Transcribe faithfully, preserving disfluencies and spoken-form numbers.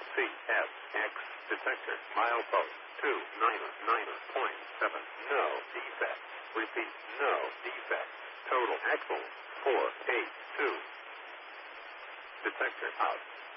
C S X detector milepost two nine nine point seven. No defect. Repeat, no defect. Total axle four eight two. Detector out.